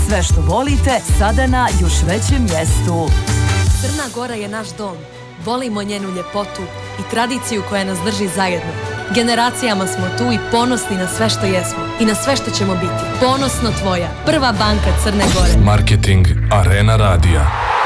Sve što volite, sada na još većem mjestu. Crna Gora je naš dom. Volimo njenu ljepotu i tradiciju koja nas drži zajedno. Generacijama smo tu i ponosni na sve što jesmo i na sve što ćemo biti. Ponosno tvoja, Prva banka Crne Gore. Marketing Arena Radija.